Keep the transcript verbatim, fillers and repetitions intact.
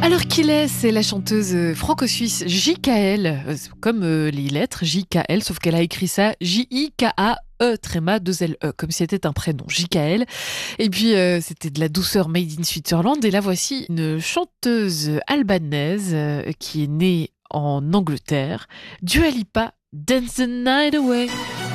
Alors qu'il est, c'est la chanteuse euh, franco-suisse J K L, euh, c'est comme euh, les lettres J K L, sauf qu'elle a écrit ça J I K A E, tréma, deux L E, comme si c'était un prénom, J K L. Et puis, euh, c'était de la douceur made in Switzerland. Et là, voici une chanteuse albanaise euh, qui est née en Angleterre, Dua Lipa, Dance the Night Away.